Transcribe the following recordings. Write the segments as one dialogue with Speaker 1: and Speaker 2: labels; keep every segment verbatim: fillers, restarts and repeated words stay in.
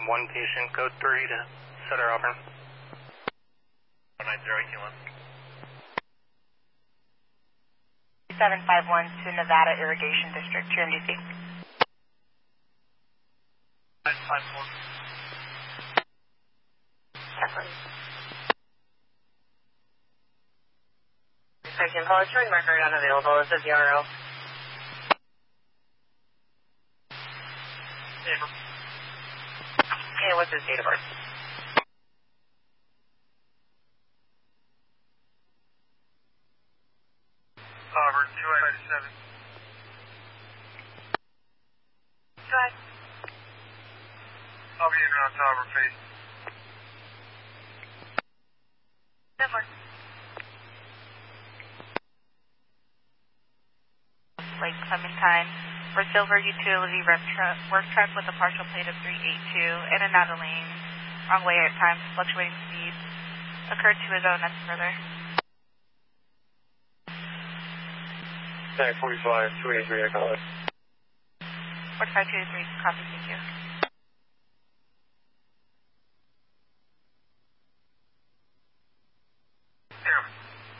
Speaker 1: one patient, code three to Sutter Auburn.
Speaker 2: one nine zero eight two one.
Speaker 3: seven five one to Nevada Irrigation District, here in D C.
Speaker 2: nine five one.
Speaker 3: Section call, showing record unavailable. This is the R O. Okay, what's his date of birth?
Speaker 2: Auburn, two eight seven.
Speaker 3: Go ahead.
Speaker 2: I'll be in around to Auburn, please.
Speaker 3: Silver. Lake Clementine. For Silver Utility Work Truck, work truck with a partial plate of three eight two and a Nada lane. Wrong way at times, fluctuating speed. Occurred to his own, that's further.
Speaker 2: nine forty-five, two eighty-three, I call it.
Speaker 3: forty-five two eighty-three, copy, thank you.
Speaker 2: Yeah.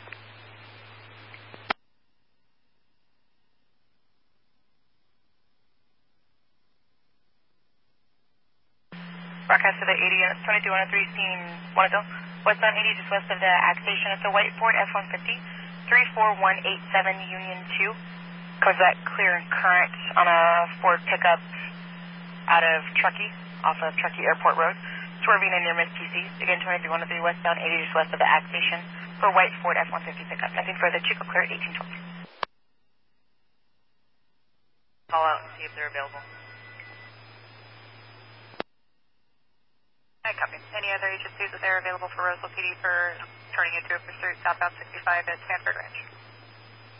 Speaker 3: Broadcast to the eighty, twenty-two one oh three, scene one oh two. Westbound eighty, just west of the Ag Station. It's a white Ford F one fifty, three four one eight seven Union two. Comes that clear and current on a Ford pickup out of Truckee, off of Truckee Airport Road. Swerving in near Miss P C. Again, twenty-three one oh three, westbound eighty, just west of the Ag Station. For white Ford F one fifty pickup. Nothing further. Chico clear at eighteen twelve. Call out and see if they're available. I copy. Any other agencies that they're available for Roseville P D for turning into a pursuit southbound sixty-five at Stanford Ranch?